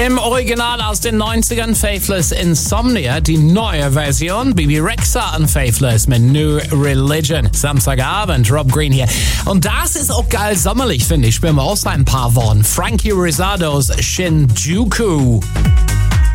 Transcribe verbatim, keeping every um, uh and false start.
Im Original aus den neunzigern Faithless Insomnia, die neue Version, Bibi Rexha und Faithless mit New Religion. Samstagabend, Rob Green hier. Und das ist auch geil sommerlich, finde ich. Spielen wir auch ein paar Wochen. Frankie Rossados Shinjuku.